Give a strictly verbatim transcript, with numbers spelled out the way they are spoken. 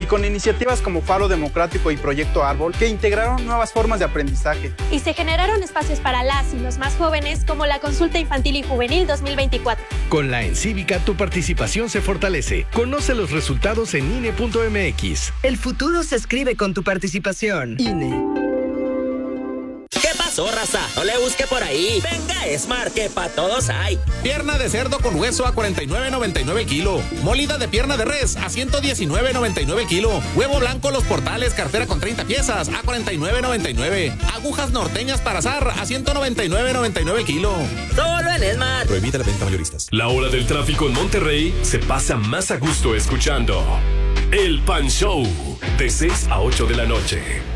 con iniciativas como Faro Democrático y Proyecto Árbol, que integraron nuevas formas de aprendizaje. Y se generaron espacios para las y los más jóvenes, como la Consulta Infantil y Juvenil dos mil veinticuatro. Con la Encívica, tu participación se fortalece. Conoce los resultados en I N E punto M X. El futuro se escribe con tu participación. I N E. ¿Qué pasó, raza? No le busque por ahí. Venga, Smart, que pa' todos hay. Pierna de cerdo con hueso a cuarenta y nueve noventa y nueve el kilo. Molida de pierna de res a ciento diecinueve noventa y nueve el kilo. Huevo blanco Los Portales, cartera con treinta piezas a cuarenta y nueve noventa y nueve. Agujas norteñas para azar a ciento noventa y nueve noventa y nueve el kilo. Solo en Smart. Prohibida la venta mayoristas. La hora del tráfico en Monterrey se pasa más a gusto escuchando El Pan Show de seis a ocho de la noche.